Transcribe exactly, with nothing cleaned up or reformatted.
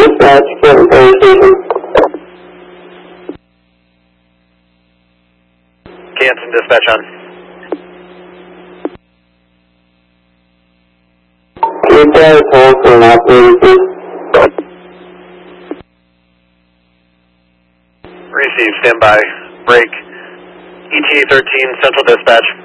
Dispatch, Fulton Ferry Station. Canton dispatch on. Dispatch, hold for an operator, please. Receive, stand by, break. E T A thirteen, Central Dispatch.